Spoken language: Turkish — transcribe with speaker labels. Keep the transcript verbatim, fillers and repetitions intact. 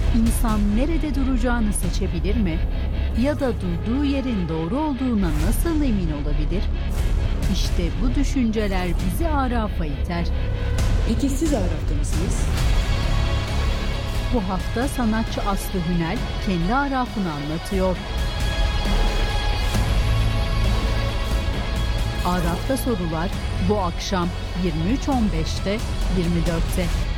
Speaker 1: İnsan nerede duracağını seçebilir mi? Ya da durduğu yerin doğru olduğuna nasıl emin olabilir? İşte bu düşünceler bizi Araf'a iter.
Speaker 2: Peki siz Araf'ta mısınız?
Speaker 1: Bu hafta sanatçı Aslı Hünel kendi Araf'ını anlatıyor. Araf'ta sorular bu akşam yirmi üç on beşte yirmi dörtte.